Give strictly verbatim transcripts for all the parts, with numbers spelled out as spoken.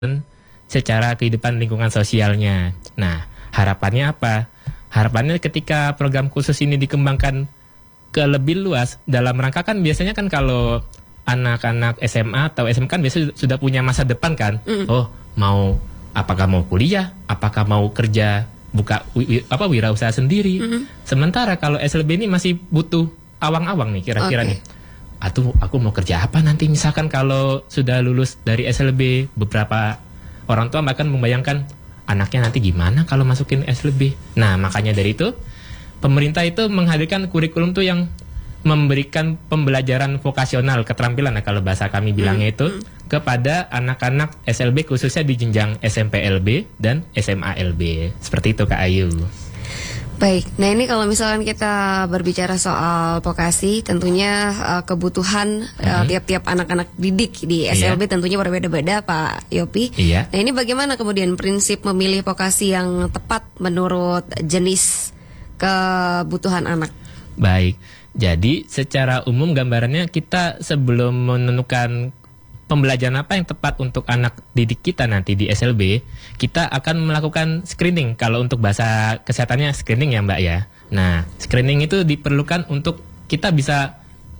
secara kehidupan lingkungan sosialnya. Nah, harapannya apa? Harapannya ketika program khusus ini dikembangkan ke lebih luas, dalam rangka kan biasanya kan kalau anak-anak S M A atau S M K kan biasanya sudah punya masa depan kan. Mm. Oh, mau apakah mau kuliah, apakah mau kerja, buka wi, apa wirausaha sendiri. Mm. Sementara kalau S L B ini masih butuh awang-awang nih kira-kira okay. nih. Atau aku mau kerja apa nanti misalkan kalau sudah lulus dari S L B, beberapa orang tua bahkan membayangkan anaknya nanti gimana kalau masukin S L B. Nah, makanya dari itu pemerintah itu menghadirkan kurikulum tuh yang memberikan pembelajaran vokasional, keterampilan nah, kalau bahasa kami bilangnya itu hmm. kepada anak-anak S L B khususnya di jenjang S M P L B dan S M A L B. Seperti itu Kak Ayu. Baik, nah ini kalau misalkan kita berbicara soal vokasi, tentunya uh, kebutuhan mm-hmm. uh, tiap-tiap anak-anak didik di S L B iya. tentunya berbeda-beda Pak Yopi. Iya. Nah ini bagaimana kemudian prinsip memilih vokasi yang tepat menurut jenis kebutuhan anak? Baik, jadi secara umum gambarannya kita sebelum menentukan pembelajaran apa yang tepat untuk anak didik kita nanti di S L B, kita akan melakukan screening. Kalau untuk bahasa kesehatannya screening ya Mbak ya. Nah, screening itu diperlukan untuk kita bisa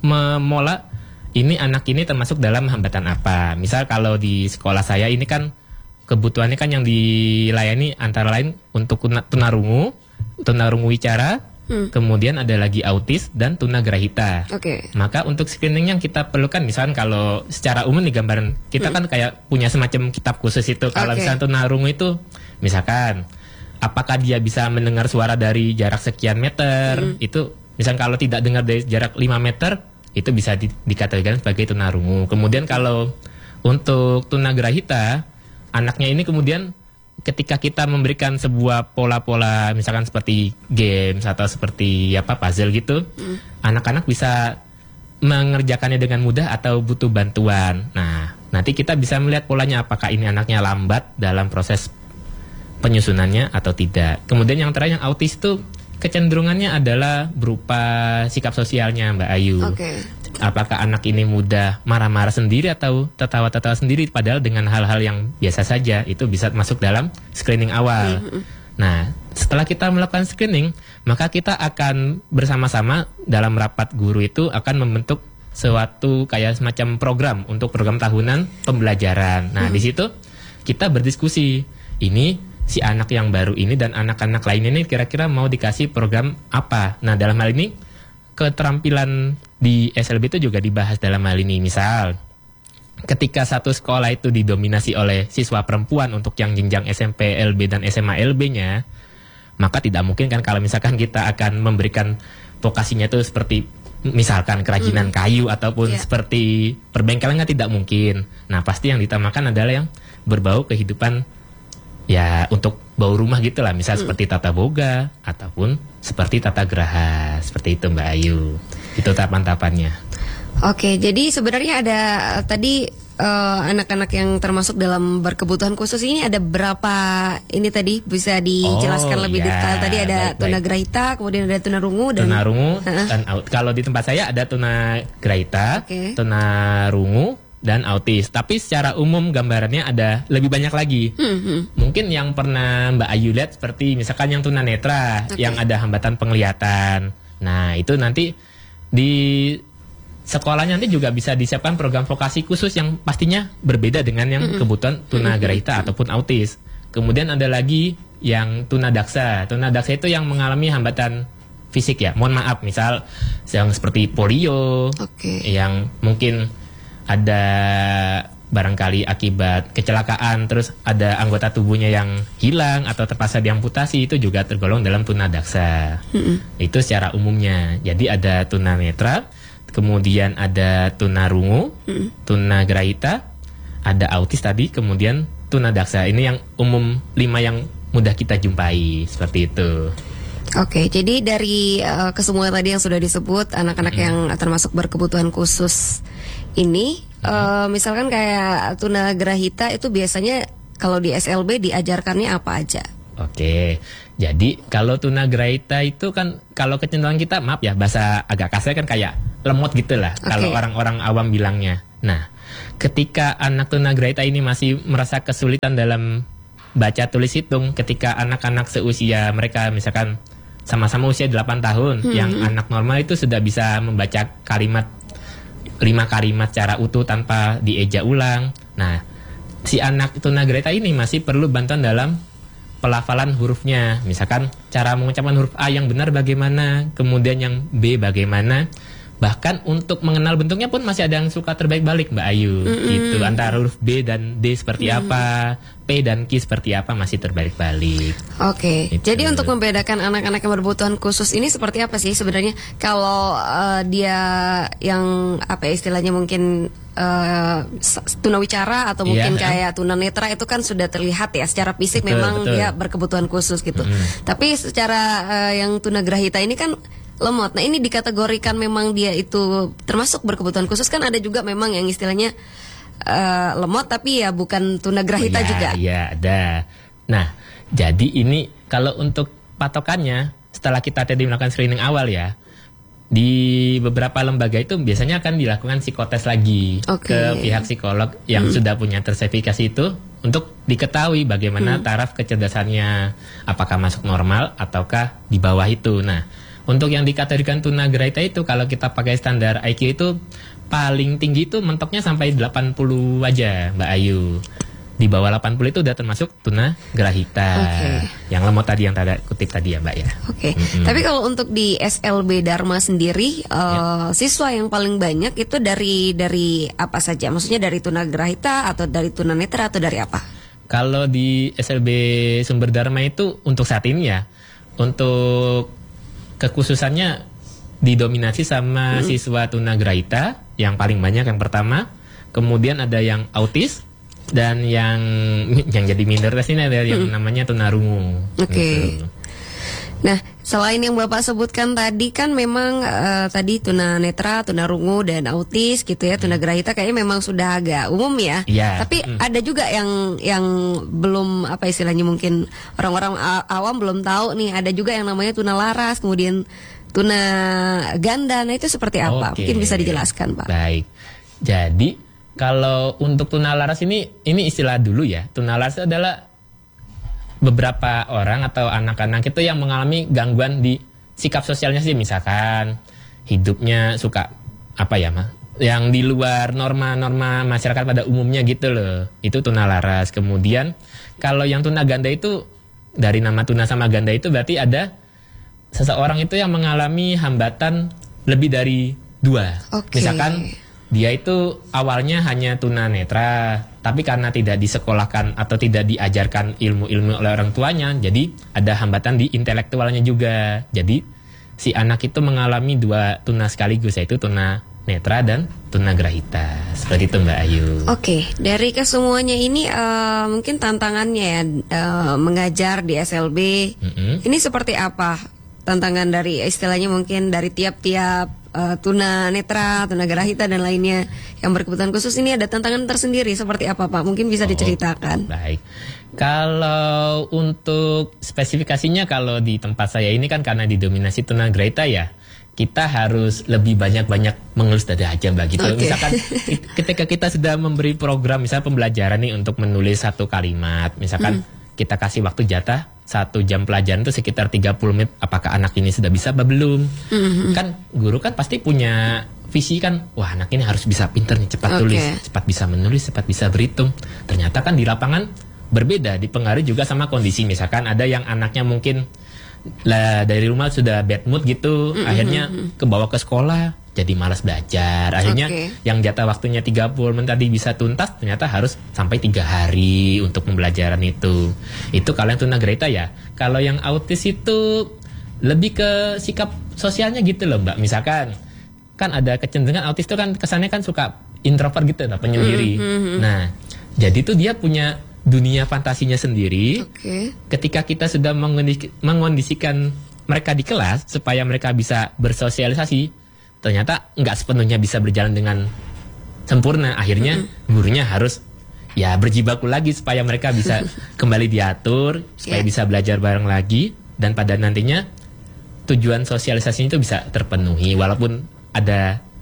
memola ini anak ini termasuk dalam hambatan apa. Misal kalau di sekolah saya ini kan kebutuhannya kan yang dilayani antara lain untuk tunarungu, tunarungu wicara, Hmm. kemudian ada lagi autis dan tunagrahita. Oke. Okay. Maka untuk screening yang kita perlukan, misalkan kalau secara umum nih gambaran kita hmm. kan kayak punya semacam kitab khusus itu. Kalau okay. misalkan tunarungu itu, misalkan apakah dia bisa mendengar suara dari jarak sekian meter? Hmm. Itu misalkan kalau tidak dengar dari jarak lima meter, itu bisa di, dikategorikan sebagai tunarungu. Kemudian kalau untuk tunagrahita, anaknya ini kemudian ketika kita memberikan sebuah pola-pola misalkan seperti games atau seperti apa puzzle gitu, mm. anak-anak bisa mengerjakannya dengan mudah atau butuh bantuan. Nah, nanti kita bisa melihat polanya apakah ini anaknya lambat dalam proses penyusunannya atau tidak. Kemudian yang terakhir yang autis itu kecenderungannya adalah berupa sikap sosialnya Mbak Ayu. Okay. Apakah anak ini mudah marah-marah sendiri atau tertawa-tertawa sendiri, padahal dengan hal-hal yang biasa saja itu bisa masuk dalam screening awal. Mm-hmm. Nah, setelah kita melakukan screening, maka kita akan bersama-sama dalam rapat guru itu akan membentuk suatu kayak semacam program untuk program tahunan pembelajaran. Nah, mm-hmm. di situ kita berdiskusi, ini si anak yang baru ini dan anak-anak lain ini kira-kira mau dikasih program apa. Nah, dalam hal ini keterampilan di S L B itu juga dibahas dalam hal ini. Misal, ketika satu sekolah itu didominasi oleh siswa perempuan untuk yang jenjang S M P L B dan S M A L B-nya, maka tidak mungkin kan kalau misalkan kita akan memberikan vokasinya itu seperti misalkan kerajinan hmm. kayu ataupun yeah. seperti perbengkelan, kan tidak mungkin. Nah, pasti yang ditamakan adalah yang berbau kehidupan ya untuk bau rumah gitu lah, misal hmm. seperti tata boga ataupun seperti tata geraha, seperti itu Mbak Ayu. Itu tahapan-tahapannya. Oke, jadi sebenarnya ada tadi uh, anak-anak yang termasuk dalam berkebutuhan khusus ini ada berapa ini tadi bisa dijelaskan oh, lebih ya. detail? Tadi ada tunagrahita, kemudian ada tunarungu dan tunarungu uh-huh. dan out. Kalau di tempat saya ada tunagrahita, okay. tunarungu dan autis. Tapi secara umum gambarannya ada lebih banyak lagi. Mm-hmm. Mungkin yang pernah Mbak Ayu lihat seperti misalkan yang tunanetra, okay. yang ada hambatan penglihatan. Nah, itu nanti di sekolahnya nanti juga bisa disiapkan program vokasi khusus yang pastinya berbeda dengan yang mm-hmm. kebutuhan tunagrahita mm-hmm. ataupun autis. Kemudian ada lagi yang tunadaksa. Tunadaksa itu yang mengalami hambatan fisik ya. Mohon maaf, misal yang seperti polio, okay. yang mungkin ada barangkali akibat kecelakaan, terus ada anggota tubuhnya yang hilang atau terpaksa diamputasi, itu juga tergolong dalam tunadaksa. Mm-hmm. Itu secara umumnya. Jadi ada tunanetra, kemudian ada tunarungu, mm-hmm. tunagrahita, ada autis tadi, kemudian tunadaksa. Ini yang umum lima yang mudah kita jumpai, seperti itu. Oke, jadi dari uh, kesemua tadi yang sudah disebut, anak-anak mm-hmm. yang termasuk berkebutuhan khusus ini, mm-hmm. uh, misalkan kayak tunagrahita itu biasanya kalau di S L B diajarkannya apa aja? Oke, jadi kalau tunagrahita itu kan kalau kecenderungan kita, maaf ya bahasa agak kasar kan kayak lemot gitu lah, okay. kalau orang-orang awam bilangnya. Nah, ketika anak tunagrahita ini masih merasa kesulitan dalam baca tulis hitung, ketika anak-anak seusia mereka misalkan sama-sama usia delapan tahun, hmm. yang anak normal itu sudah bisa membaca kalimat lima kalimat secara utuh tanpa dieja ulang. Nah, si anak tunagrahita ini masih perlu bantuan dalam pelafalan hurufnya. Misalkan cara mengucapkan huruf A yang benar bagaimana, kemudian yang B bagaimana. Bahkan untuk mengenal bentuknya pun masih ada yang suka terbalik-balik, Mbak Ayu. Mm-hmm. Gitu, antara huruf B dan D seperti mm-hmm. apa, P dan Q seperti apa masih terbalik-balik. Oke. Okay. Jadi untuk membedakan anak-anak yang berkebutuhan khusus ini seperti apa sih sebenarnya? Kalau uh, dia yang apa ya, istilahnya mungkin uh, tunawicara atau mungkin yeah. kayak tunanetra itu kan sudah terlihat ya secara fisik, betul, memang betul. Dia berkebutuhan khusus gitu. Mm-hmm. Tapi secara uh, yang tunagrahita ini kan lemot. Nah, ini dikategorikan memang dia itu termasuk berkebutuhan khusus, kan ada juga memang yang istilahnya uh, lemot tapi ya bukan tunagrahita oh, ya, juga. Iya, ada. Nah, jadi ini kalau untuk patokannya setelah kita tadi melakukan screening awal ya, di beberapa lembaga itu biasanya akan dilakukan psikotes lagi okay. ke pihak psikolog yang hmm. sudah punya tersertifikasi itu untuk diketahui bagaimana hmm. taraf kecerdasannya, apakah masuk normal ataukah di bawah itu. Nah, untuk yang dikategorikan tunagrahita itu kalau kita pakai standar I Q itu paling tinggi itu mentoknya sampai delapan puluh aja, Mbak Ayu. Di bawah delapan puluh itu udah termasuk tunagrahita. Okay. Yang lemot tadi yang tadi kutip tadi ya, Mbak ya. Oke. Okay. Mm-hmm. Tapi kalau untuk di S L B Dharma sendiri uh, ya. Siswa yang paling banyak itu dari dari apa saja? Maksudnya dari tunagrahita atau dari tunanetra atau dari apa? Kalau di S L B Sumber Dharma itu untuk saat ini ya, untuk kekhususannya didominasi sama hmm. siswa tunagrahita yang paling banyak yang pertama, kemudian ada yang autis dan yang yang jadi minoritas ini ada yang hmm. namanya tunarungu. Oke. Okay. Gitu. Nah, selain yang Bapak sebutkan tadi kan memang uh, tadi tunanetra, tunarungu dan autis gitu ya, tunagrahita kayaknya memang sudah agak umum ya. Yeah. Tapi hmm. ada juga yang yang belum apa istilahnya mungkin orang-orang awam belum tahu nih, ada juga yang namanya tunalaras, kemudian tuna ganda. Nah, itu seperti apa? Okay. Mungkin bisa dijelaskan, Pak. Baik. Jadi, kalau untuk tunalaras ini ini istilah dulu ya. Tunalaras adalah beberapa orang atau anak-anak itu yang mengalami gangguan di sikap sosialnya sih, misalkan hidupnya suka apa ya mah, yang di luar norma-norma masyarakat pada umumnya gitu loh, itu tunalaras. Kemudian kalau yang tunaganda itu dari nama tuna sama ganda itu berarti ada seseorang itu yang mengalami hambatan lebih dari dua. Okay. Misalkan dia itu awalnya hanya tunanetra, tapi karena tidak disekolahkan atau tidak diajarkan ilmu-ilmu oleh orang tuanya, jadi ada hambatan di intelektualnya juga. Jadi si anak itu mengalami dua tuna sekaligus, yaitu tunanetra dan tunagrahita. Seperti itu, Mbak Ayu. Oke, okay. Dari kesemuanya ini uh, mungkin tantangannya ya uh, mengajar di S L B. Mm-hmm. Ini seperti apa tantangan dari istilahnya mungkin dari tiap-tiap Uh, tuna netra, tuna grahita dan lainnya yang berkebutuhan khusus ini ada tantangan tersendiri seperti apa, Pak? Mungkin bisa diceritakan. Oh, baik. Kalau untuk spesifikasinya, kalau di tempat saya ini kan karena didominasi tuna grahita ya, kita harus lebih banyak-banyak mengelus dada aja, Mbak gitu. Okay. Misalkan ketika kita sudah memberi program misalnya pembelajaran nih untuk menulis satu kalimat, misalkan hmm. kita kasih waktu jatah satu jam pelajaran itu sekitar tiga puluh menit, apakah anak ini sudah bisa apa belum? Mm-hmm. Kan guru kan pasti punya visi kan, wah anak ini harus bisa pinter nih, cepat okay. tulis, cepat bisa menulis, cepat bisa berhitung. Ternyata kan di lapangan berbeda, dipengaruhi juga sama kondisi. Misalkan ada yang anaknya mungkin lah dari rumah sudah bad mood gitu, mm-hmm. akhirnya kebawa ke sekolah jadi malas belajar. Akhirnya okay. yang jatah waktunya tiga puluh menit tadi bisa tuntas, ternyata harus sampai tiga hari untuk pembelajaran itu. Itu kalau yang tunagrahita ya. Kalau yang autis itu lebih ke sikap sosialnya gitu loh, Mbak. Misalkan kan ada kecenderungan autis itu kan kesannya kan suka introvert gitu, nah, penyendiri. Mm-hmm. Nah, jadi tuh dia punya dunia fantasinya sendiri. Okay. Ketika kita sudah mengondisikan mereka di kelas supaya mereka bisa bersosialisasi, ternyata nggak sepenuhnya bisa berjalan dengan sempurna. Akhirnya mm-hmm. gurunya harus ya berjibaku lagi supaya mereka bisa kembali diatur, supaya yeah. bisa belajar bareng lagi, dan pada nantinya tujuan sosialisasinya itu bisa terpenuhi walaupun ada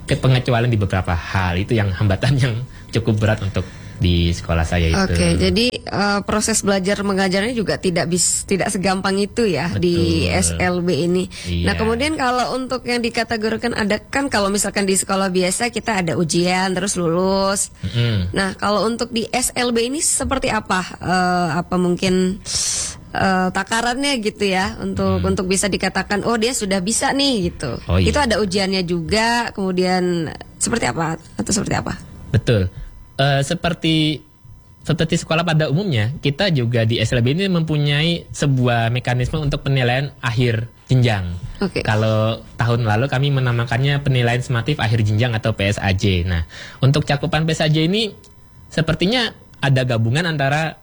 pengecualian di beberapa hal. Itu yang hambatan yang cukup berat untuk di sekolah saya itu. Oke, okay, jadi uh, proses belajar mengajarnya juga tidak bis, tidak segampang itu ya. Betul. Di S L B ini. Iya. Nah, kemudian kalau untuk yang dikategorikan ada kan kalau misalkan di sekolah biasa kita ada ujian terus lulus. Mm-hmm. Nah, kalau untuk di S L B ini seperti apa? Uh, apa mungkin uh, takarannya gitu ya untuk mm. untuk bisa dikatakan oh dia sudah bisa nih gitu. Oh, iya. Itu ada ujiannya juga. Kemudian seperti apa atau seperti apa? Betul. Uh, seperti seperti sekolah pada umumnya, kita juga di S L B ini mempunyai sebuah mekanisme untuk penilaian akhir jenjang. Okay. Kalau tahun lalu kami menamakannya penilaian sumatif akhir jenjang atau P S A J. Nah, untuk cakupan P S A J ini sepertinya ada gabungan antara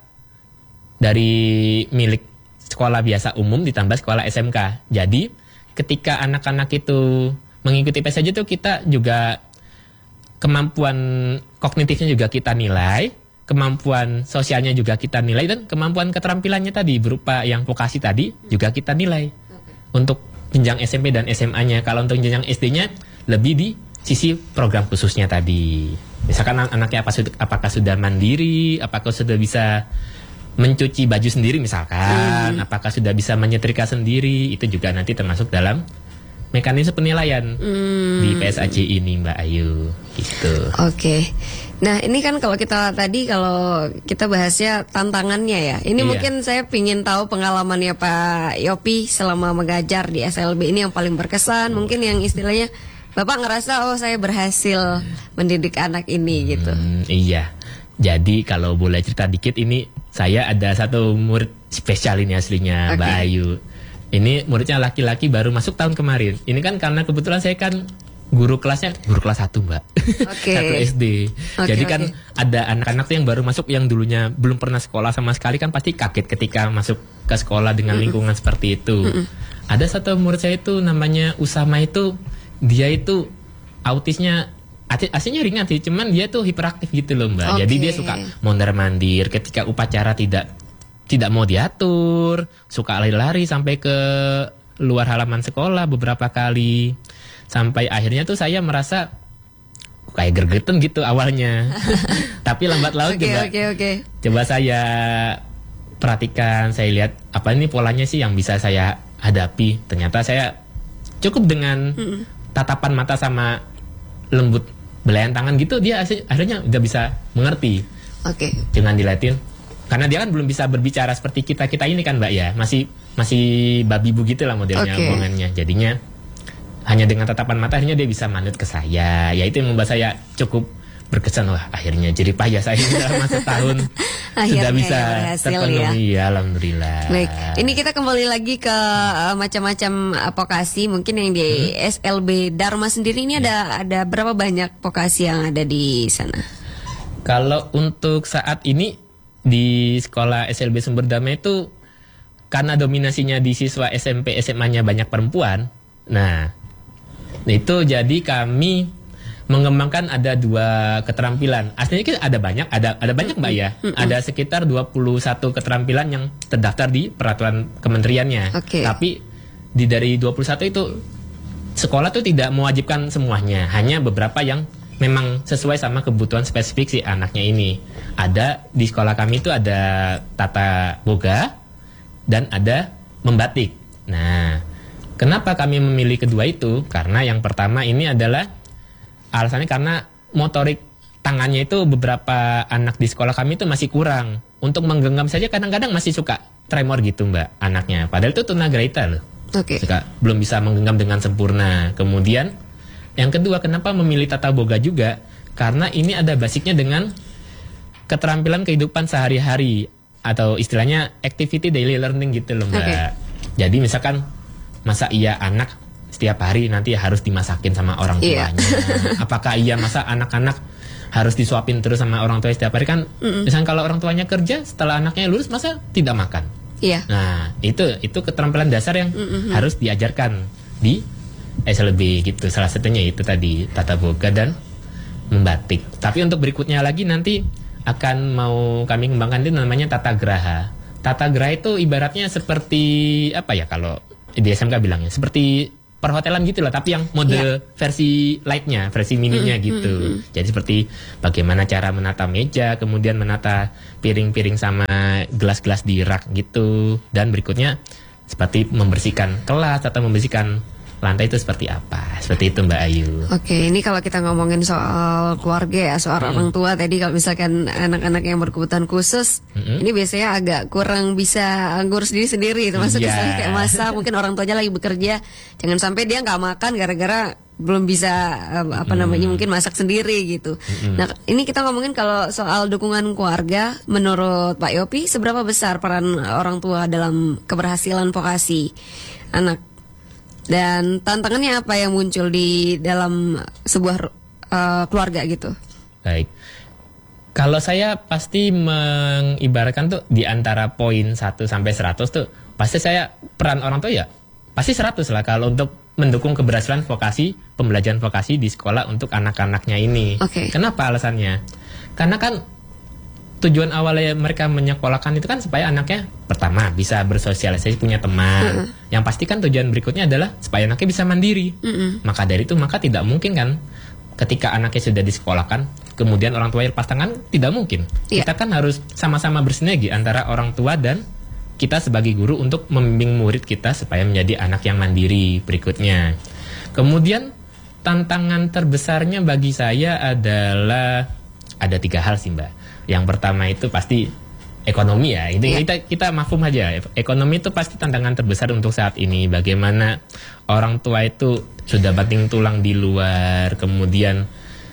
dari milik sekolah biasa umum ditambah sekolah S M K. Jadi, ketika anak-anak itu mengikuti P S A J itu kita juga kemampuan kognitifnya juga kita nilai, kemampuan sosialnya juga kita nilai, dan kemampuan keterampilannya tadi berupa yang vokasi tadi juga kita nilai. Okay. Untuk jenjang S M P dan S M A-nya. Kalau untuk jenjang S D-nya lebih di sisi program khususnya tadi. Misalkan anaknya apa, apakah sudah mandiri, apakah sudah bisa mencuci baju sendiri misalkan, hmm. apakah sudah bisa menyetrika sendiri, itu juga nanti termasuk dalam mekanisme penilaian hmm. di P S A J ini, Mbak Ayu, gitu. Oke. Okay. Nah, ini kan kalau kita tadi kalau kita bahasnya tantangannya ya. Ini iya. Mungkin saya ingin tahu pengalamannya Pak Yopi selama mengajar di S L B ini yang paling berkesan. Mungkin yang istilahnya Bapak ngerasa oh saya berhasil mendidik anak ini gitu. Hmm, iya. Jadi kalau boleh cerita dikit, ini saya ada satu murid spesial ini aslinya, okay. Mbak Ayu. Ini muridnya laki-laki baru masuk tahun kemarin. Ini kan karena kebetulan saya kan guru kelasnya guru kelas satu, Mbak. Okay. Satu S D. Okay, Jadi kan okay. ada anak-anak tuh yang baru masuk yang dulunya belum pernah sekolah sama sekali, kan pasti kaget ketika masuk ke sekolah dengan lingkungan mm-mm. seperti itu. Mm-mm. Ada satu murid saya itu namanya Usama, itu dia itu autisnya aslinya ringan sih, cuman dia tuh hiperaktif gitu loh, Mbak. Okay. Jadi dia suka mondar-mandir ketika upacara tidak tidak mau diatur, suka lari-lari sampai ke luar halaman sekolah beberapa kali. Sampai akhirnya tuh saya merasa kayak gergeten gitu awalnya. Tapi lambat laun okay, coba, okay, okay. coba saya perhatikan, saya lihat apa ini polanya sih yang bisa saya hadapi. Ternyata saya cukup dengan mm-mm. tatapan mata sama lembut belayan tangan gitu, dia akhirnya udah bisa mengerti. Oke. Okay. Dengan dilatih. Karena dia kan belum bisa berbicara seperti kita-kita ini kan, Mbak ya. Masih masih babi bu gitu lah modelnya, okay. omongannya. Jadinya hanya dengan tatapan mata akhirnya dia bisa manut ke saya. Ya itu yang membuat saya cukup berkesan. Wah, akhirnya jerih payah saya dalam masa tahun sudah bisa ya terpenuhi ya. Alhamdulillah. Baik, ini kita kembali lagi ke uh, macam-macam uh, vokasi. Mungkin yang di hmm. S L B Dharma sendiri ini ya. ada ada berapa banyak vokasi yang ada di sana? Kalau untuk saat ini di sekolah S L B Sumber Damai itu karena dominasinya di siswa S M P S M A-nya banyak perempuan. Nah, itu jadi kami mengembangkan ada dua keterampilan. Aslinya kita ada banyak, ada ada banyak Mbak ya. Mm-hmm. Ada sekitar dua puluh satu keterampilan yang terdaftar di peraturan kementeriannya. Okay. Tapi di dari dua puluh satu itu sekolah tuh tidak mewajibkan semuanya, hanya beberapa yang memang sesuai sama kebutuhan spesifik si anaknya ini. Ada di sekolah kami itu ada tata boga dan ada membatik. Nah, kenapa kami memilih kedua itu? Karena yang pertama ini adalah alasannya karena motorik tangannya itu beberapa anak di sekolah kami itu masih kurang. Untuk menggenggam saja kadang-kadang masih suka tremor gitu, Mbak, anaknya. Padahal itu tunagrahita loh. Oke. Okay. Belum bisa menggenggam dengan sempurna. Kemudian yang kedua, kenapa memilih tata boga juga? Karena ini ada basicnya dengan keterampilan kehidupan sehari-hari atau istilahnya activity daily learning gitu loh, Mbak. Okay. Jadi misalkan masa iya anak setiap hari nanti harus dimasakin sama orang tuanya? Yeah. Apakah iya masa anak-anak harus disuapin terus sama orang tua setiap hari? Kan mm-mm. misalkan kalau orang tuanya kerja, setelah anaknya lulus masa tidak makan? Iya. Yeah. Nah, itu itu keterampilan dasar yang mm-hmm. harus diajarkan di S L B gitu. Salah satunya itu tadi tata boga dan membatik. Tapi untuk berikutnya lagi nanti akan mau kami kembangkan itu namanya tata graha. Tata graha itu ibaratnya seperti apa ya kalau di S M K bilangnya? Seperti perhotelan gitu loh, tapi yang mode yeah. versi lightnya, versi mininya mm, gitu. Mm, mm. Jadi seperti bagaimana cara menata meja, kemudian menata piring-piring sama gelas-gelas di rak gitu, dan berikutnya seperti membersihkan kelas atau membersihkan lantai itu seperti apa? Seperti itu Mbak Ayu. Oke, ini kalau kita ngomongin soal keluarga ya, soal hmm. orang tua tadi, kalau misalkan anak-anak yang berkebutuhan khusus, hmm. ini biasanya agak kurang bisa ngurus diri sendiri. Termasuk yeah. misalnya kayak masak, mungkin orang tuanya lagi bekerja, jangan sampai dia nggak makan gara-gara belum bisa apa namanya hmm. mungkin masak sendiri gitu. Hmm. Nah, ini kita ngomongin kalau soal dukungan keluarga, menurut Pak Yopi seberapa besar peran orang tua dalam keberhasilan vokasi anak? Dan tantangannya apa yang muncul di dalam sebuah uh, keluarga gitu? Baik, kalau saya pasti mengibaratkan tuh di antara poin satu sampai seratus tuh, pasti saya peran orang tua ya pasti seratus lah kalau untuk mendukung keberhasilan vokasi, pembelajaran vokasi di sekolah untuk anak-anaknya ini. Okay. Kenapa alasannya? Karena kan tujuan awalnya mereka menyekolahkan itu kan supaya anaknya pertama bisa bersosialisasi, punya teman. Uh-uh. Yang pasti kan tujuan berikutnya adalah supaya anaknya bisa mandiri. Uh-uh. Maka dari itu maka tidak mungkin kan ketika anaknya sudah disekolahkan kemudian orang tua lepas tangan, tidak mungkin. Yeah. Kita kan harus sama-sama bersinergi antara orang tua dan kita sebagai guru untuk membimbing murid kita supaya menjadi anak yang mandiri berikutnya. Kemudian tantangan terbesarnya bagi saya adalah ada tiga hal sih Mbak. Yang pertama itu pasti ekonomi ya. Ini yeah. kita kita mafhum aja. Ekonomi itu pasti tantangan terbesar untuk saat ini. Bagaimana orang tua itu sudah banting tulang di luar, kemudian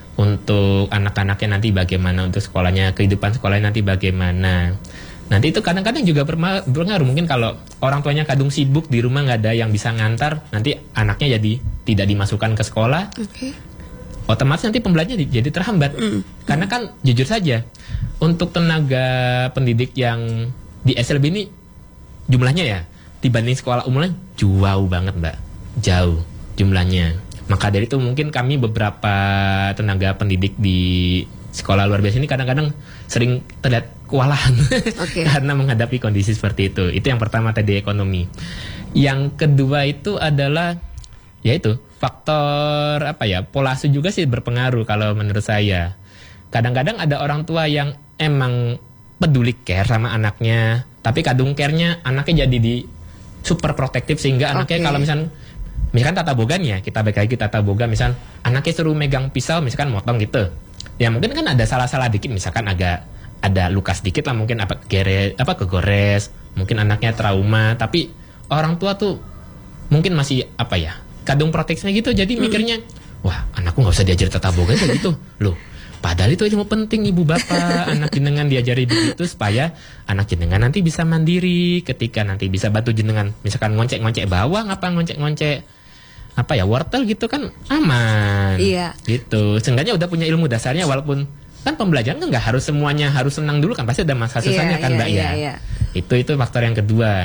untuk anak-anaknya nanti bagaimana, untuk sekolahnya, kehidupan sekolahnya nanti bagaimana. Nanti itu kadang-kadang juga berpengaruh. Mungkin kalau orang tuanya kadung sibuk di rumah nggak ada yang bisa ngantar, nanti anaknya jadi tidak dimasukkan ke sekolah. Okay. Otomatis nanti pembelajarannya jadi terhambat. Mm. Karena kan jujur saja, untuk tenaga pendidik yang di S L B ini jumlahnya ya dibanding sekolah umumnya jauh banget Mbak, jauh jumlahnya. Maka dari itu mungkin kami beberapa tenaga pendidik di sekolah luar biasa ini kadang-kadang sering terlihat kewalahan okay. karena menghadapi kondisi seperti itu. Itu yang pertama tadi, ekonomi. Yang kedua itu adalah yaitu faktor apa ya, pola asuh juga sih berpengaruh kalau menurut saya. Kadang-kadang ada orang tua yang emang peduli care sama anaknya, tapi kadung care-nya anaknya jadi di super protektif sehingga anaknya okay. kalau misalkan misalkan tata boga nih ya, kita balik lagi tata boga, misal anaknya suruh megang pisau misalkan motong gitu. Ya mungkin kan ada salah-salah dikit, misalkan agak ada luka sedikit lah, mungkin apa gere apa kegores, mungkin anaknya trauma, tapi orang tua tuh mungkin masih apa ya, kadung proteksinya gitu, jadi hmm. mikirnya wah anakku nggak usah diajar tata boga kayak gitu loh. Padahal itu ilmu penting ibu bapak, anak jenengan diajari begitu supaya anak jenengan nanti bisa mandiri, ketika nanti bisa bantu jenengan, misalkan ngoncek-ngoncek bawang apa ngoncek-ngoncek apa ya wortel gitu kan aman. Iya. Gitu. Seenggaknya udah punya ilmu dasarnya, walaupun kan pembelajaran kan nggak harus semuanya harus senang dulu kan, pasti ada masa susahnya iya, kan iya, Mbak iya, ya. Iya. Itu itu faktor yang kedua.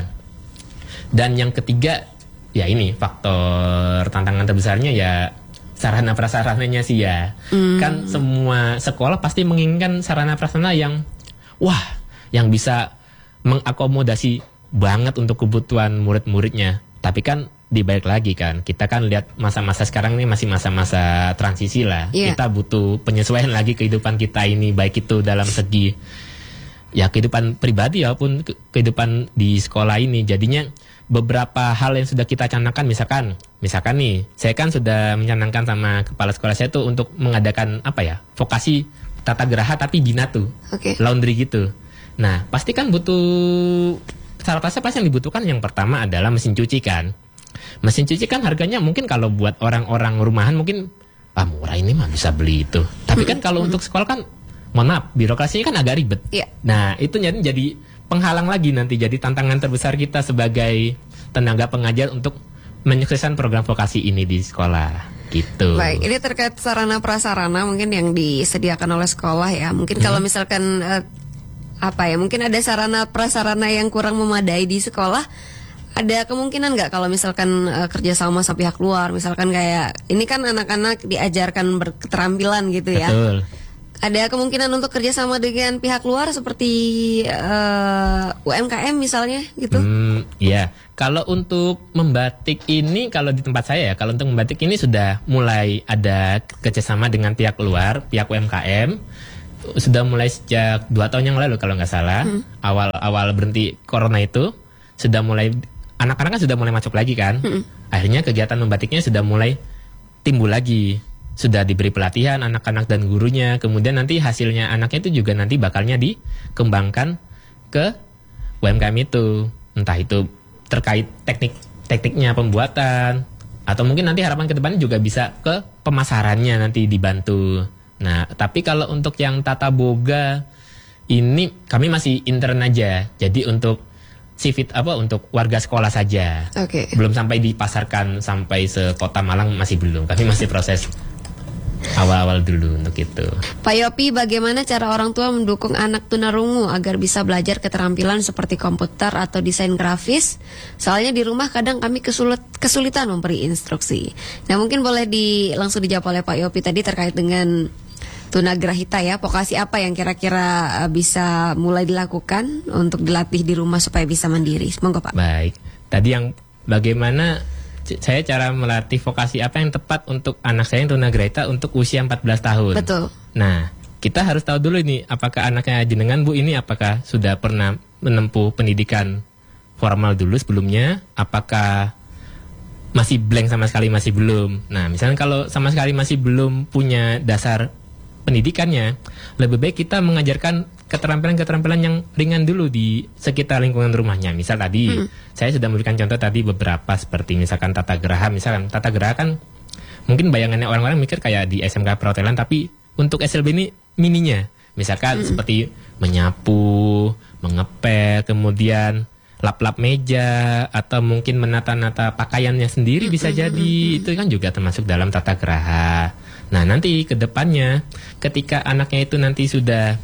Dan yang ketiga ya ini faktor tantangan terbesarnya ya sarana prasarananya sih ya. Mm. Kan semua sekolah pasti menginginkan sarana prasarana yang wah, yang bisa mengakomodasi banget untuk kebutuhan murid-muridnya. Tapi kan dibalik lagi kan, kita kan lihat masa-masa sekarang ini masih masa-masa transisi lah. Yeah. Kita butuh penyesuaian lagi kehidupan kita ini, baik itu dalam segi ya kehidupan pribadi maupun kehidupan di sekolah ini. Jadinya beberapa hal yang sudah kita canangkan, misalkan misalkan nih, saya kan sudah mencanangkan sama kepala sekolah saya tuh untuk mengadakan apa ya, vokasi tata geraha tapi binatu, okay. laundry gitu. Nah pasti kan butuh salah satu pasti yang dibutuhkan, yang pertama adalah mesin cuci kan. Mesin cuci kan harganya mungkin kalau buat orang-orang rumahan mungkin ah murah, ini mah bisa beli itu. Tapi kan kalau untuk sekolah kan mohon maaf, birokrasinya kan agak ribet. Yeah. Nah itu jadi jadi penghalang lagi nanti, jadi tantangan terbesar kita sebagai tenaga pengajar untuk menyukseskan program vokasi ini di sekolah gitu. Baik, ini terkait sarana prasarana mungkin yang disediakan oleh sekolah ya. Mungkin hmm. kalau misalkan uh, apa ya, mungkin ada sarana prasarana yang kurang memadai di sekolah. Ada kemungkinan nggak kalau misalkan uh, kerja sama sama pihak luar, misalkan kayak ini kan anak-anak diajarkan berketerampilan gitu ya. Betul. Ada kemungkinan untuk kerjasama dengan pihak luar seperti uh, U M K M misalnya gitu? Hmm, ya. Kalau untuk membatik ini, kalau di tempat saya ya, kalau untuk membatik ini sudah mulai ada kerjasama dengan pihak luar, pihak U M K M. Sudah mulai sejak dua tahun yang lalu kalau nggak salah. Hmm. Awal-awal berhenti corona itu sudah mulai, anak-anak kan sudah mulai masuk lagi kan. Hmm. Akhirnya kegiatan membatiknya sudah mulai timbul lagi. Sudah diberi pelatihan anak-anak dan gurunya. Kemudian nanti hasilnya anaknya itu juga nanti bakalnya dikembangkan ke U M K M itu. Entah itu terkait teknik tekniknya pembuatan, atau mungkin nanti harapan ke depannya juga bisa ke pemasarannya nanti dibantu. Nah, tapi kalau untuk yang tata boga ini kami masih intern aja. Jadi untuk sivit apa untuk warga sekolah saja. Oke. Okay. Belum sampai dipasarkan sampai sekota Malang, masih belum. Kami masih proses awal-awal dulu untuk itu. Pak Yopi, bagaimana cara orang tua mendukung anak tunarungu agar bisa belajar keterampilan seperti komputer atau desain grafis? Soalnya di rumah kadang kami kesulit, kesulitan memberi instruksi. Nah, mungkin boleh di langsung dijawab oleh Pak Yopi tadi terkait dengan tunagrahita ya. Vokasi apa yang kira-kira bisa mulai dilakukan untuk dilatih di rumah supaya bisa mandiri? Monggo Pak. Baik. Tadi yang bagaimana saya cara melatih vokasi apa yang tepat untuk anak saya yang tunagrahita untuk usia empat belas tahun. Betul. Nah, kita harus tahu dulu ini apakah anaknya jenengan Bu ini apakah sudah pernah menempuh pendidikan formal dulu sebelumnya, apakah masih blank sama sekali masih belum. Nah, misalnya kalau sama sekali masih belum punya dasar pendidikannya, lebih baik kita mengajarkan keterampilan-keterampilan yang ringan dulu di sekitar lingkungan rumahnya. Misal tadi, hmm. saya sudah memberikan contoh tadi beberapa seperti misalkan tata geraha. Misalkan tata geraha kan mungkin bayangannya orang-orang mikir kayak di S M K perhotelan, tapi untuk S L B ini mininya. Misalkan hmm. seperti menyapu, mengepel, kemudian lap-lap meja, atau mungkin menata-nata pakaiannya sendiri bisa jadi. Itu kan juga termasuk dalam tata geraha. Nah, nanti ke depannya ketika anaknya itu nanti sudah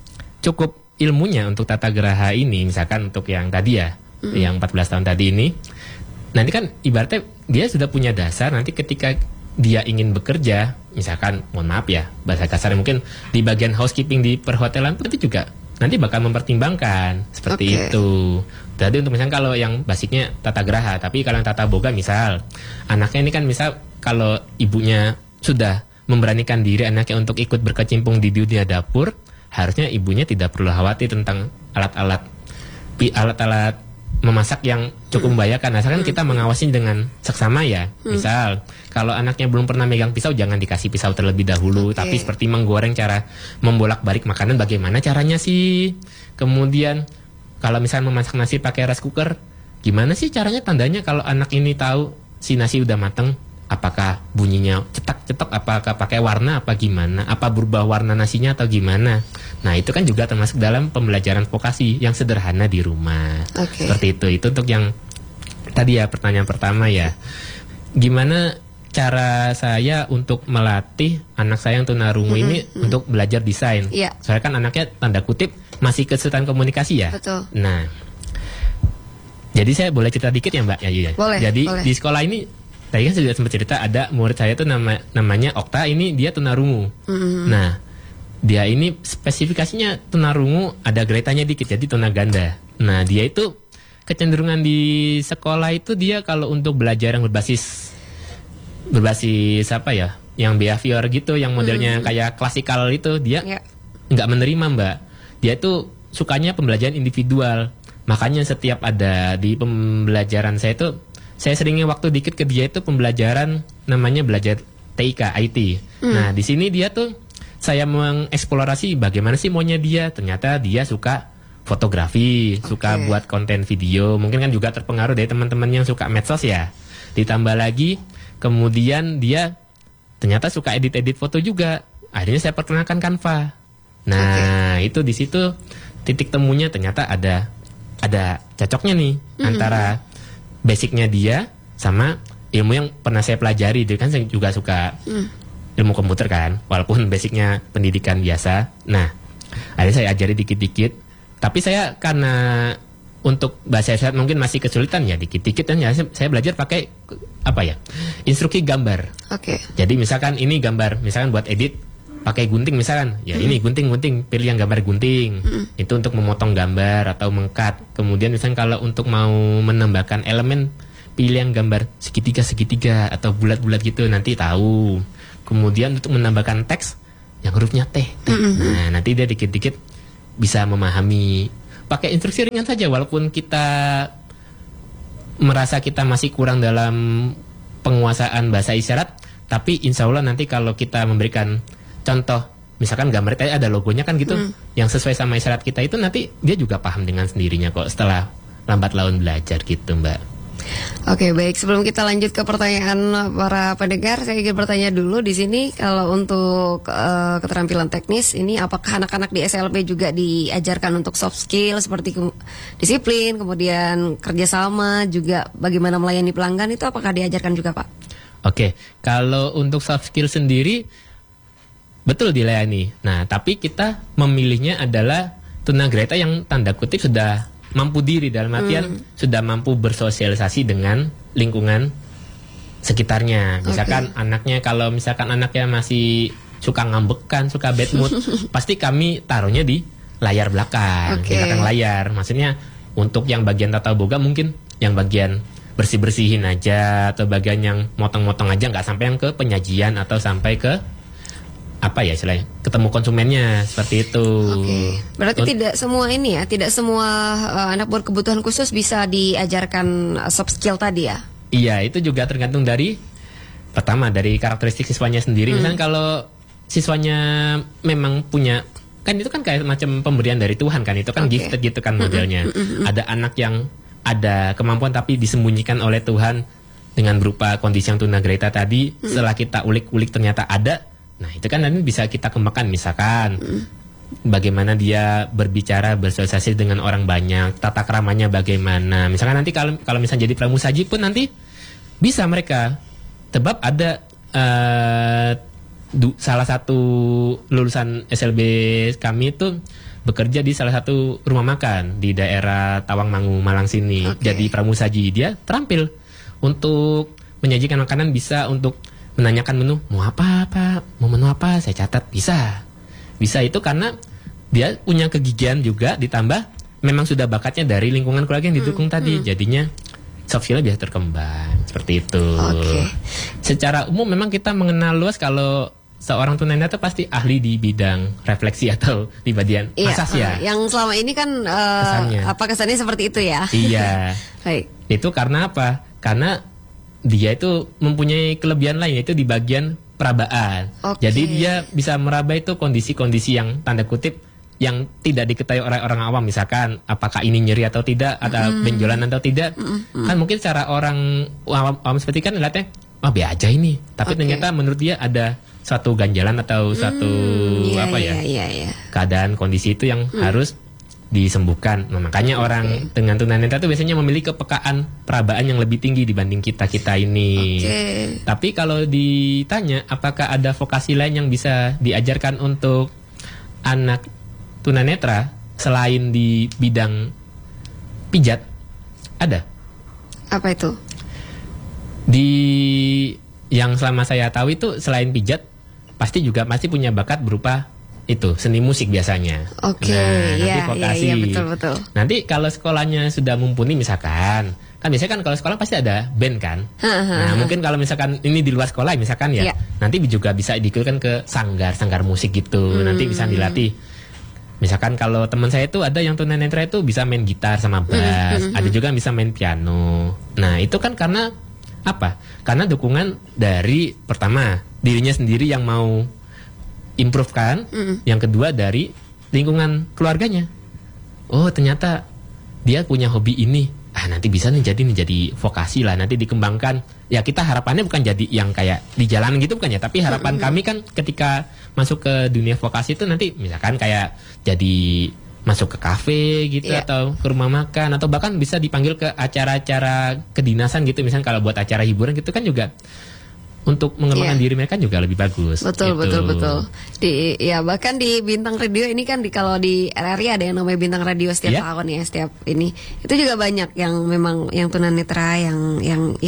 cukup ilmunya untuk tata geraha ini, misalkan untuk yang tadi ya, mm-hmm. yang empat belas tahun tadi ini, nanti kan ibaratnya dia sudah punya dasar, nanti ketika dia ingin bekerja, misalkan, mohon maaf ya, bahasa kasar mungkin di bagian housekeeping di perhotelan, itu juga nanti bakal mempertimbangkan, seperti okay. itu. Jadi untuk misalnya kalau yang basicnya tata geraha, tapi kalau yang tata boga misal, anaknya ini kan misal kalau ibunya sudah memberanikan diri anaknya untuk ikut berkecimpung di dunia dapur, harusnya ibunya tidak perlu khawatir tentang alat-alat alat-alat memasak yang cukup membahayakan. Asalkan kita mengawasi dengan seksama ya. Misal, kalau anaknya belum pernah megang pisau, jangan dikasih pisau terlebih dahulu. Okay. Tapi seperti menggoreng, cara membolak-balik makanan, bagaimana caranya sih? Kemudian, kalau misalnya memasak nasi pakai rice cooker, gimana sih caranya tandanya kalau anak ini tahu si nasi udah mateng? Apakah bunyinya cetak-cetak, apakah pakai warna, apa gimana? Apa berubah warna nasinya atau gimana? Nah, itu kan juga termasuk dalam pembelajaran vokasi yang sederhana di rumah. Okay. Seperti itu. Itu untuk yang tadi ya, pertanyaan pertama ya. Gimana cara saya untuk melatih anak saya yang tunarungu mm-hmm. ini mm-hmm. untuk belajar desain? Yeah. Soalnya kan anaknya tanda kutip masih kesulitan komunikasi ya. Betul. Nah, jadi saya boleh cerita dikit ya Mbak Yayu ya? Boleh. Jadi boleh. Di sekolah ini tadi kan sudah sempat cerita ada murid saya tuh nama namanya Okta, ini dia tunarungu. Mm-hmm. Nah, dia ini spesifikasinya tunarungu, ada gretanya dikit, jadi tunaganda. Nah, dia itu kecenderungan di sekolah itu dia kalau untuk belajar yang berbasis berbasis apa ya, yang behavior gitu, yang modelnya mm-hmm. kayak klasikal itu, dia yeah. nggak menerima Mbak. Dia tuh sukanya pembelajaran individual. Makanya setiap ada di pembelajaran saya itu, saya seringnya waktu dikit ke dia itu pembelajaran namanya belajar T I K, I T. Hmm. Nah, di sini dia tuh saya mengeksplorasi bagaimana sih maunya dia. Ternyata dia suka fotografi, okay. suka buat konten video. Mungkin kan juga terpengaruh dari teman-teman yang suka medsos ya. Ditambah lagi, kemudian dia ternyata suka edit-edit foto juga. Akhirnya saya perkenalkan Canva. Nah, okay. itu di situ titik temunya ternyata ada ada cocoknya nih hmm. antara basicnya dia sama ilmu yang pernah saya pelajari. Dia kan saya juga suka mm. ilmu komputer kan, walaupun basicnya pendidikan biasa. Nah, akhirnya saya ajari dikit-dikit. Tapi saya karena untuk bahasa isyarat mungkin masih kesulitan ya, dikit-dikit kan ya saya belajar pakai apa ya, instruksi gambar. Oke. Okay. Jadi misalkan ini gambar, misalkan buat edit pakai gunting misalkan, ya mm-hmm. ini gunting-gunting, pilih yang gambar gunting. Mm-hmm. Itu untuk memotong gambar atau mengkat. Kemudian misalkan kalau untuk mau menambahkan elemen, pilih yang gambar segitiga-segitiga atau bulat-bulat gitu, nanti tahu. Kemudian untuk menambahkan teks yang hurufnya T. Mm-hmm. Nah, nanti dia dikit-dikit bisa memahami. Pakai instruksi ringan saja, walaupun kita merasa kita masih kurang dalam penguasaan bahasa isyarat, tapi insya Allah nanti kalau kita memberikan contoh, misalkan gambar tadi ada logonya kan gitu, hmm. yang sesuai sama isyarat kita itu, nanti dia juga paham dengan sendirinya kok setelah lambat laun belajar gitu, Mbak. Oke, baik. Sebelum kita lanjut ke pertanyaan para pendengar, saya ingin bertanya dulu di sini, kalau untuk uh, keterampilan teknis ini, apakah anak-anak di S L B juga diajarkan untuk soft skill seperti ke- disiplin, kemudian kerjasama, juga bagaimana melayani pelanggan, itu apakah diajarkan juga, Pak? Oke, kalau untuk soft skill sendiri betul dilayani. Nah, tapi kita memilihnya adalah tunagrahita yang tanda kutip sudah mampu diri, dalam artian hmm. sudah mampu bersosialisasi dengan lingkungan sekitarnya. Misalkan okay. anaknya, kalau misalkan anaknya masih suka ngambekan, suka bad mood, pasti kami taruhnya di layar belakang, okay. di belakang layar. Maksudnya untuk yang bagian tata boga mungkin yang bagian bersih-bersihin aja, atau bagian yang motong-motong aja, nggak sampai yang ke penyajian atau sampai ke apa ya istilahnya, ketemu konsumennya, seperti itu. Oke, berarti Unt- tidak semua ini ya, tidak semua uh, anak berkebutuhan khusus bisa diajarkan uh, soft skill tadi ya? Iya, itu juga tergantung dari, pertama dari karakteristik siswanya sendiri. Hmm. Misalnya kalau siswanya memang punya, kan itu kan kayak macam pemberian dari Tuhan kan, itu kan okay. gifted gitu kan modelnya. Mm-mm. Ada anak yang ada kemampuan tapi disembunyikan oleh Tuhan dengan berupa kondisi yang tunagrahita tadi. Mm. Setelah kita ulik-ulik ternyata ada. Nah, itu kan nanti bisa kita kembangkan, misalkan mm. bagaimana dia berbicara, bersosialisasi dengan orang banyak, tata keramanya bagaimana. Misalkan nanti kalau kalau misalnya jadi pramusaji pun nanti bisa mereka. Sebab ada uh, du, salah satu lulusan S L B kami itu bekerja di salah satu rumah makan di daerah Tawangmangu, Malang sini. Okay. Jadi pramusaji, dia terampil untuk menyajikan makanan, bisa untuk menanyakan menu, mau apa Pak, mau menu apa, saya catat, bisa. Bisa itu karena dia punya kegigihan juga, ditambah memang sudah bakatnya dari lingkungan keluarga yang didukung hmm, tadi. Hmm. Jadinya soft skill-nya bisa berkembang, seperti itu. Okay. Secara umum memang kita mengenal luas kalau seorang tunanetra pasti ahli di bidang refleksi atau di bagian iya, asas ya. Uh, yang selama ini kan uh, kesannya. apa kesannya seperti itu ya? Iya. Baik. Itu karena apa? Karena dia itu mempunyai kelebihan lain, yaitu di bagian perabaan. Okay. Jadi dia bisa meraba itu kondisi-kondisi yang tanda kutip yang tidak diketahui oleh orang awam, misalkan apakah ini nyeri atau tidak, ada mm. benjolan atau tidak. Mm -mm. Kan mungkin cara orang awam, awam seperti kan lihatnya, oh biasa aja ini. Tapi okay. ternyata menurut dia ada suatu ganjalan atau suatu mm, iya, apa ya, iya, iya, iya. keadaan kondisi itu yang mm. harus disembuhkan. Nah, makanya okay. orang dengan tunanetra itu biasanya memiliki kepekaan perabaan yang lebih tinggi dibanding kita-kita ini. Okay. Tapi kalau ditanya apakah ada vokasi lain yang bisa diajarkan untuk anak tunanetra selain di bidang pijat, ada. Apa itu? Di yang selama saya tahu itu selain pijat pasti juga pasti punya bakat berupa itu seni musik biasanya. Oke, nah, nanti ya, vokasi. ya, ya, betul betul. Nanti kalau sekolahnya sudah mumpuni, misalkan, kan biasanya kan kalau sekolah pasti ada band kan. Nah, mungkin kalau misalkan ini di luar sekolah, misalkan ya, ya. nanti juga bisa diikutkan ke sanggar, sanggar musik gitu. Hmm. Nanti bisa dilatih. Misalkan kalau teman saya itu ada yang tunanetra itu bisa main gitar sama bass, hmm. ada juga yang bisa main piano. Nah, itu kan karena apa? Karena dukungan dari pertama dirinya sendiri yang mau improve kan, mm. yang kedua dari lingkungan keluarganya. Oh ternyata dia punya hobi ini, ah nanti bisa nih jadi nih jadi vokasi lah, nanti dikembangkan. Ya kita harapannya bukan jadi yang kayak di jalan gitu bukan ya, tapi harapan mm-hmm. kami kan ketika masuk ke dunia vokasi itu nanti misalkan kayak jadi masuk ke kafe gitu yeah. atau ke rumah makan, atau bahkan bisa dipanggil ke acara-acara kedinasan gitu, misalkan kalau buat acara hiburan gitu kan juga. Untuk mengembangkan yeah. diri mereka juga lebih bagus. Betul, gitu. betul, betul. Di, ya bahkan di Bintang Radio ini kan di kalau di R R I ada yang namanya Bintang Radio setiap yeah. tahun ya, setiap ini. Itu juga banyak yang memang yang tunanetra yang yang ikut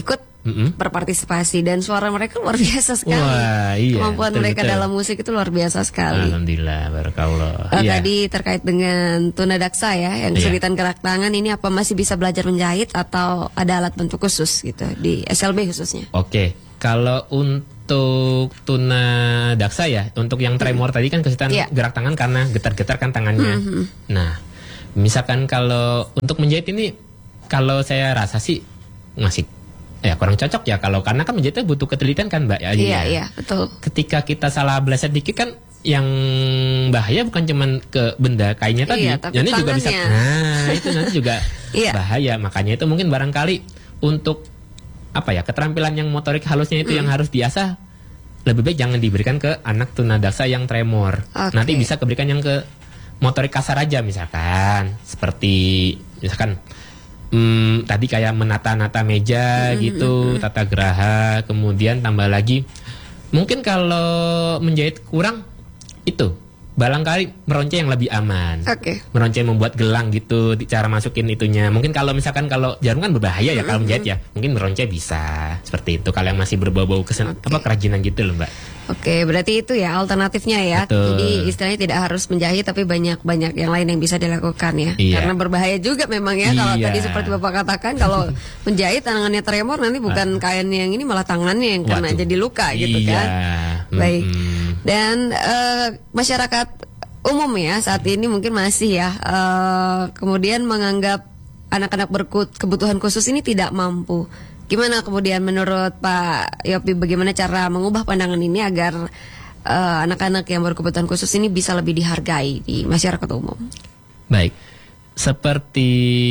Mm-mm. berpartisipasi dan suara mereka luar biasa sekali. Wah, iya, Kemampuan betul, mereka betul. dalam musik itu luar biasa sekali. Alhamdulillah, barakallah. Uh, Iya. Tadi terkait dengan tunadaksa ya, yang Iya. kesulitan gerak tangan ini apa masih bisa belajar menjahit atau ada alat bantu khusus gitu di S L B khususnya? Oke, kalau untuk tuna daksa ya, untuk yang tremor tadi kan kesulitan Iya. gerak tangan karena getar-getar kan tangannya. Nah, misalkan kalau untuk menjahit ini, kalau saya rasa sih masih ya kurang cocok ya, kalau karena kan menjahitnya butuh ketelitian kan Mbak ya. Iya, iya, betul. Ketika kita salah belajar dikit kan yang bahaya bukan cuman ke benda kainnya tadi, Iya, tapi nanti juga bisa, tangannya. nah itu nanti juga Iya. bahaya. Makanya itu mungkin barangkali untuk apa ya, keterampilan yang motorik halusnya itu yang harus diasah, lebih baik jangan diberikan ke anak tunadaksa yang tremor. Oke. Nanti bisa keberikan yang ke motorik kasar aja, misalkan seperti misalkan hmm, tadi kayak menata-nata meja gitu, tata geraha, kemudian tambah lagi mungkin kalau menjahit kurang itu barangkali meronce yang lebih aman. Oke. Meronce membuat gelang gitu, di- cara masukin itunya. Mungkin kalau misalkan kalau jarum kan berbahaya ya kalau menjahit ya. Mungkin meronce bisa seperti itu kalau yang masih berbau-bau kesen Oke. apa kerajinan gitu loh, Mbak. Oke, berarti itu ya alternatifnya ya. Betul. Jadi istilahnya tidak harus menjahit tapi banyak-banyak yang lain yang bisa dilakukan ya. Iya. Karena berbahaya juga memang ya kalau Iya. tadi seperti Bapak katakan kalau menjahit tangannya tremor nanti bukan kain yang ini malah tangannya yang kena Waduh. jadi luka gitu Iya. kan. Baik. Mm-mm. Dan eh, masyarakat umum ya saat ini mungkin masih ya eh, kemudian menganggap anak-anak berkebutuhan khusus ini tidak mampu. Gimana kemudian menurut Pak Yopi bagaimana cara mengubah pandangan ini agar eh, anak-anak yang berkebutuhan khusus ini bisa lebih dihargai di masyarakat umum? Baik. Seperti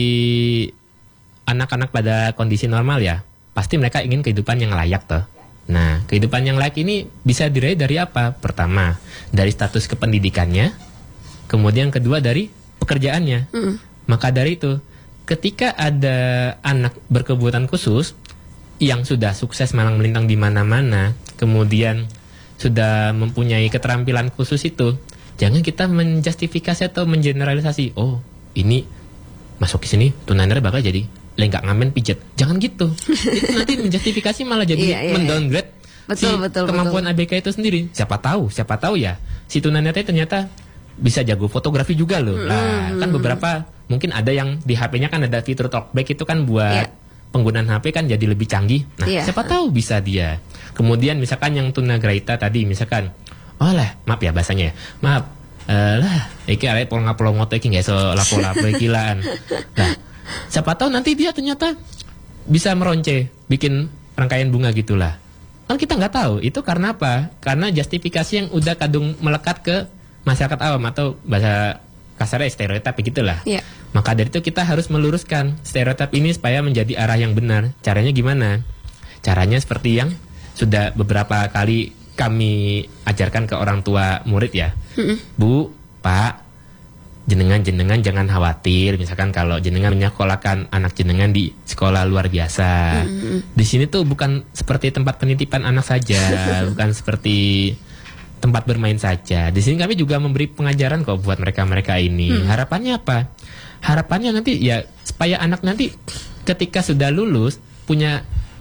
anak-anak pada kondisi normal ya, pasti mereka ingin kehidupan yang layak toh. Nah, kehidupan yang layak ini bisa diraih dari apa? Pertama, dari status kependidikannya, kemudian kedua dari pekerjaannya. Mm. Maka dari itu, ketika ada anak berkebutuhan khusus yang sudah sukses malang melintang di mana-mana, kemudian sudah mempunyai keterampilan khusus itu, jangan kita menjustifikasi atau mengeneralisasi. Oh, ini masuk ke sini tunanetra bakal jadi lenggak ngamen pijet. Jangan gitu. Itu nanti menjustifikasi malah jadi Iya, iya, mendowngrade si Betul, betul, kemampuan betul. A B K itu sendiri. Siapa tahu, siapa tahu ya si tunanetra ternyata bisa jago fotografi juga loh. Nah, kan beberapa mungkin ada yang di H P-nya kan ada fitur talkback itu kan buat Iya. penggunaan H P kan jadi lebih canggih. Nah, Iya. siapa tahu bisa dia. Kemudian misalkan yang tunagrahita tadi misalkan, oh lah, maaf ya bahasanya ya. Maaf. Eh lah, iki arek polong-polongot iki nggak iso lapo-lapo iki lan. Nah, siapa tahu nanti dia ternyata bisa meronce, bikin rangkaian bunga gitulah. Kan kita nggak tahu. Itu karena apa? Karena justifikasi yang udah kadung melekat ke masyarakat awam atau bahasa kasarnya stereotip gitulah. Iya. Maka dari itu kita harus meluruskan stereotip ini supaya menjadi arah yang benar. Caranya gimana? Caranya seperti yang sudah beberapa kali kami ajarkan ke orang tua murid ya. Bu, Pak, jenengan-jenengan jangan khawatir. Misalkan kalau jenengan menyekolahkan anak jenengan di sekolah luar biasa. Di sini tuh bukan seperti tempat penitipan anak saja, bukan seperti tempat bermain saja. Di sini kami juga memberi pengajaran kok buat mereka-mereka ini. Harapannya apa? Harapannya nanti ya supaya anak nanti ketika sudah lulus punya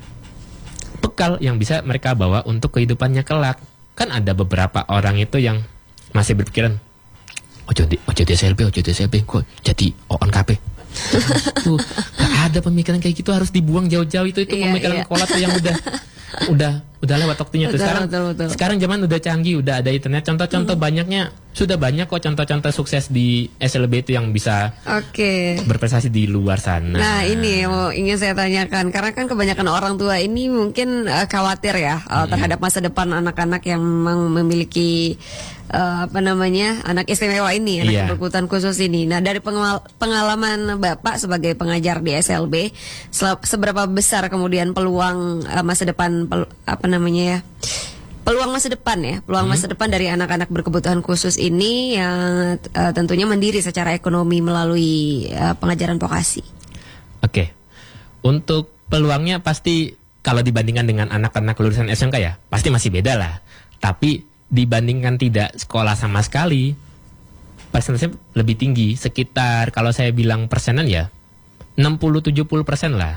bekal yang bisa mereka bawa untuk kehidupannya kelak. Kan ada beberapa orang itu yang masih berpikiran, ojo di ojo di S L B, ojo di S L B, kok jadi O N K P. Tuh, gak ada pemikiran kayak gitu, harus dibuang jauh-jauh itu itu Iya, pemikiran iya. kolot tuh yang udah udah udah lewat waktunya tuh. Betul, Sekarang betul, betul. sekarang zaman udah canggih, udah ada internet. Contoh-contoh banyaknya sudah banyak kok contoh-contoh sukses di S L B itu yang bisa Oke. berprestasi di luar sana. Nah ini yang mau ingin saya tanyakan karena kan kebanyakan orang tua ini mungkin eh, khawatir ya eh, terhadap masa depan anak-anak yang memang memiliki eh, apa namanya anak istimewa ini, anak Iya. berkebutuhan khusus ini. Nah dari pengal- pengalaman Bapak sebagai pengajar di S L B, sel- seberapa besar kemudian peluang eh, masa depan pel- apa namanya ya? Peluang masa depan ya, peluang masa depan dari anak-anak berkebutuhan khusus ini yang eh, tentunya mandiri secara ekonomi melalui eh, pengajaran vokasi. Oke. Untuk peluangnya pasti kalau dibandingkan dengan anak-anak lulusan S M K ya, pasti masih beda lah. Tapi dibandingkan tidak sekolah sama sekali, persentasenya lebih tinggi. Sekitar kalau saya bilang persenan ya, enam puluh sampai tujuh puluh persen lah.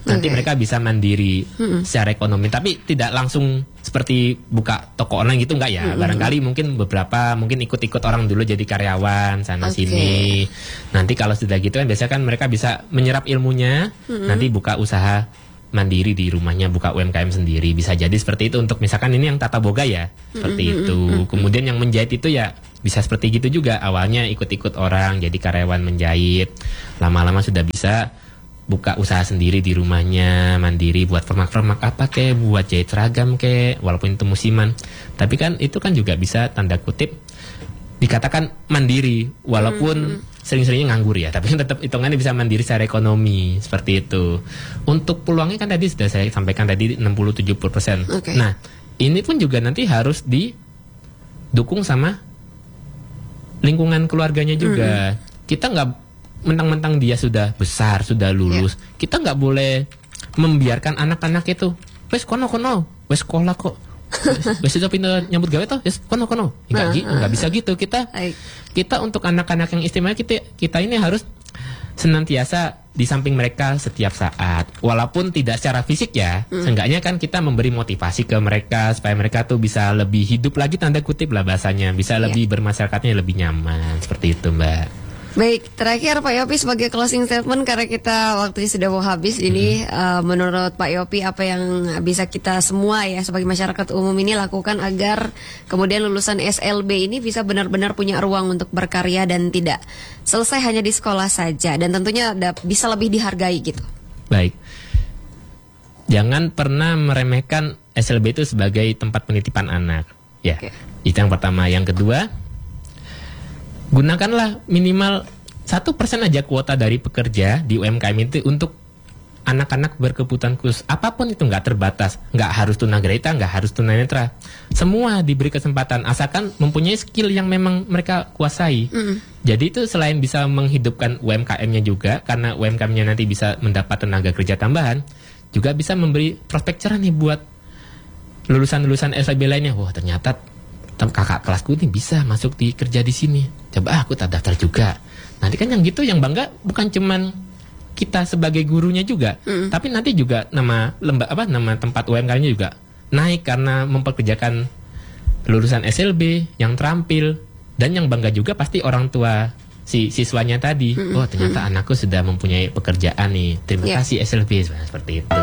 nanti Okay. mereka bisa mandiri mm-hmm. secara ekonomi. Tapi tidak langsung seperti buka toko online gitu enggak ya. Mm-hmm. Barangkali mungkin beberapa mungkin ikut-ikut orang dulu jadi karyawan sana Okay. sini. Nanti kalau sudah gitu kan biasanya kan mereka bisa menyerap ilmunya, mm-hmm. nanti buka usaha mandiri di rumahnya, buka U M K M sendiri. Bisa jadi seperti itu untuk misalkan ini yang tata boga ya, seperti mm-hmm. itu. Kemudian yang menjahit itu ya bisa seperti gitu juga. Awalnya ikut-ikut orang jadi karyawan menjahit, lama-lama sudah bisa buka usaha sendiri di rumahnya, mandiri, buat permak-permak apa kek, buat jahit seragam kek, walaupun itu musiman. Tapi kan itu kan juga bisa tanda kutip dikatakan mandiri, walaupun mm-hmm. sering-seringnya nganggur ya, tapi kan tetap hitungannya bisa mandiri secara ekonomi, seperti itu. Untuk peluangnya kan tadi sudah saya sampaikan tadi enam puluh sampai tujuh puluh persen. Okay. Nah, ini pun juga nanti harus didukung sama lingkungan keluarganya juga. Mm-hmm. Kita nggak mentang-mentang dia sudah besar, sudah lulus, yeah. kita nggak boleh membiarkan anak-anak itu, wes kono kono, wes sekolah kok, wes itu pindah nyambut gawe toh, wes kono kono, nggak gitu, nggak bisa gitu. Kita kita untuk anak-anak yang istimewa kita kita ini harus senantiasa di samping mereka setiap saat, walaupun tidak secara fisik ya, mm. seenggaknya kan kita memberi motivasi ke mereka supaya mereka tuh bisa lebih hidup lagi, tanda kutip lah bahasanya, bisa yeah. lebih bermasyarakatnya lebih nyaman, seperti itu Mbak. Baik, terakhir Pak Yopi sebagai closing statement karena kita waktunya sudah mau habis ini, mm-hmm. uh, menurut Pak Yopi apa yang bisa kita semua ya sebagai masyarakat umum ini lakukan agar kemudian lulusan S L B ini bisa benar-benar punya ruang untuk berkarya dan tidak selesai hanya di sekolah saja dan tentunya ada, bisa lebih dihargai gitu. Baik, jangan pernah meremehkan S L B itu sebagai tempat penitipan anak, ya. Okay. Itu yang pertama. Yang kedua, gunakanlah minimal satu persen aja kuota dari pekerja di U M K M itu untuk anak-anak berkebutuhan khusus. Apapun itu, nggak terbatas, nggak harus tunagrahita, nggak harus tunanetra. Semua diberi kesempatan asalkan mempunyai skill yang memang mereka kuasai. Mm. Jadi itu selain bisa menghidupkan U M K M-nya juga, karena U M K M-nya nanti bisa mendapat tenaga kerja tambahan, juga bisa memberi prospek cerah nih buat lulusan-lulusan S L B lainnya. Wah, ternyata kakak kelasku ini bisa masuk di kerja di sini. Coba ah, aku tak daftar juga. Nanti kan yang gitu yang bangga bukan cuman kita sebagai gurunya juga, mm. tapi nanti juga nama lemba apa nama tempat U M K M-nya juga naik karena memperkerjakan lulusan S L B yang terampil, dan yang bangga juga pasti orang tua si siswanya tadi. Mm-hmm. Oh, ternyata mm-hmm. anakku sudah mempunyai pekerjaan nih. Terima yeah. kasih S L B, seperti itu.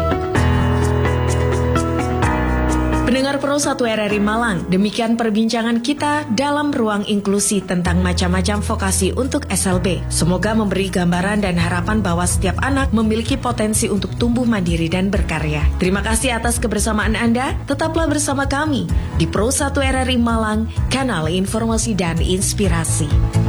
Pendengar Pro satu R R I Malang, demikian perbincangan kita dalam ruang inklusi tentang macam-macam vokasi untuk S L B. Semoga memberi gambaran dan harapan bahwa setiap anak memiliki potensi untuk tumbuh mandiri dan berkarya. Terima kasih atas kebersamaan Anda. Tetaplah bersama kami di Pro satu R R I Malang, kanal informasi dan inspirasi.